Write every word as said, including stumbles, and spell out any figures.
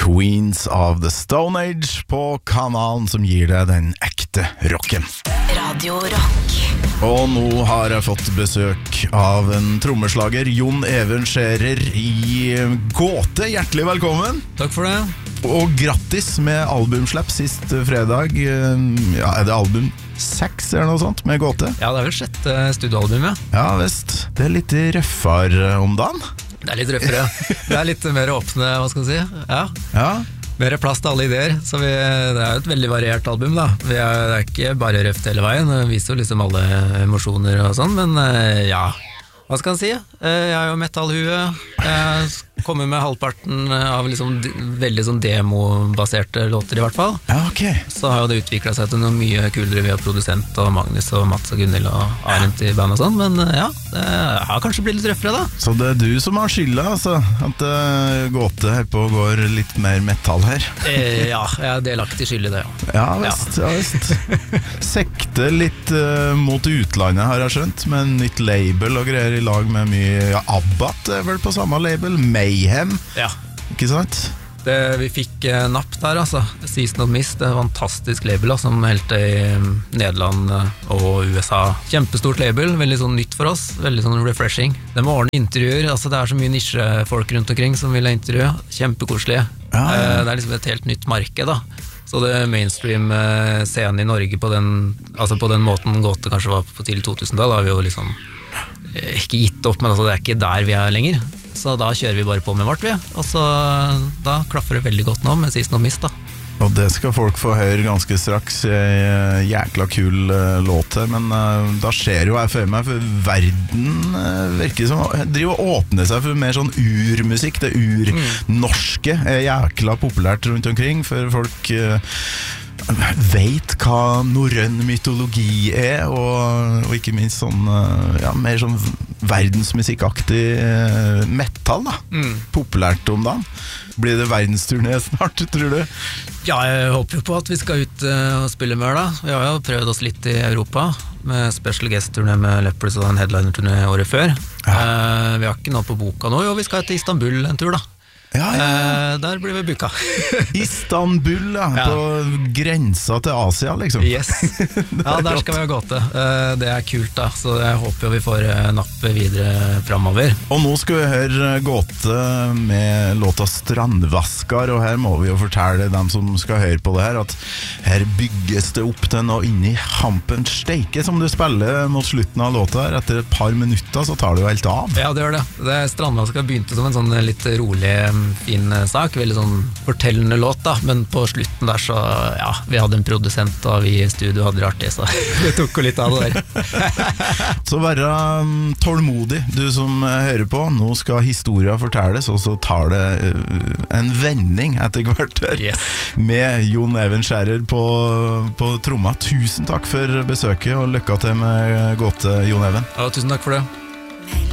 Queens of the Stone Age på kanalen som gir deg den ekte rocken. Radio Rock. Og nå har jeg fått besøk av en trommeslager, Jon Even Scherer i Gåte. Hjertelig velkommen. Takk for det. Og grattis med albumslipp sist fredag. Ja, er det album seks eller noe sånt med Gåte? Ja, det er vel sjette studioalbum, ja. Ja, visst. Det er litt røffere om dagen. Det er litt røffere. Det er litt mer åpne, hva skal jeg si. Ja. Ja. Mer plass til alle ideer. Så vi, det er jo et veldig variert album, da. Vi er, det er ikke bare røft hele veien. Det viser jo liksom alle emosjoner og sånn, men ja. Hva skal jeg si? Jeg er jo metallhue. Jeg kommer med halvparten av liksom veldig sånn demobaserte låter i hvert fall. Ja, ok. Så har jo det utviklet seg til noe mye kulere via produsent og Magnus og Mats og Gunnhild og Arendt i band og sånn, men ja, det har kanskje blitt litt røffere da. Så det er du som har skylda, altså, at uh, Gåte her på går litt mer metall her? Eh, ja, jeg er delaktig skyld i det, ja. Ja, visst, ja, visst. Sekte litt uh, mot utlandet, har jeg skjønt, med en nytt label og greier i lag med mye, ja, Abbat er vel på samme label, Mayhem, ja. Ikke sant? Det, vi fikk eh, napp der, altså. Season of Mist, det er et fantastisk label da, som helte i Nederland og U S A. Kjempestort label, veldig sånn nytt for oss, veldig sånn refreshing. Det må ordne intervjuer, altså det er så mye nisjefolk rundt omkring som vil ha intervju, kjempekoselige. Ja, ja. Eh, det er liksom et helt nytt marked da. Så det mainstream-scenen i Norge på den, altså på den måten Gåte kanskje var på tidlig to tusen-tall, har vi jo liksom eh, ikke gitt opp, men altså det er ikke der vi er lenger. Så da kjører vi bare på med vårt, vi. Og så da klaffer det veldig godt nå med Season of Mist, da. Og det skal folk få høre ganske straks. uh, Jækla kul uh, låt her. Men uh, da skjer jo jeg for meg, for verden uh, virker som driver og åpner seg for mer sånn urmusikk. Det urnorske er jækla populært rundt omkring, for folk uh, vet hva norrøn mytologi er, og, og ikke minst sånn uh, ja, mer sånn verdensmusikkaktig uh, metal da. Mm. Populært om dagen. Blir det verdensturné snart, tror du? Ja, jeg håper jo på at vi skal ut uh, og spille mer da. Vi har jo prøvd oss litt i Europa med special guest-turné med Leppers og en headliner-turné året før. Ja. Uh, vi har ikke noe på boka nå, jo vi skal til Istanbul en tur da. Ja, ja. Uh, der blir vi buka. Istanbul, ja, ja. På grensa til Asia, liksom. Yes. Ja, der skal vi ha Gåte. Uh, det er kult, da. Så jeg håper jo vi får uh, nappe videre fremover. Og nå skal vi høre Gåte med låta Strandvaskar, og her må vi jo fortelle dem som skal høre på det her, at her bygges det opp til noe inni hampen steike som du spiller mot slutten av låta her. Etter et par minutter så tar det jo helt av. Ja, det gjør det. det Strandvaskar begynte som en sånn litt rolig fin sak, veldig sånn fortellende låt da, men på slutten der så, ja, vi hadde en produsent og vi i studio hadde det artig, så det tok jo litt av det der. Så være um, tålmodig, du som uh, hører på. Nå skal historien fortelles, og så tar det uh, en vending etter hvert her, yes. Med Jon Even Scherer på, på tromma. Tusen takk for besøket, og lykke til med Gåte, Jon Even. Ja, tusen takk for det.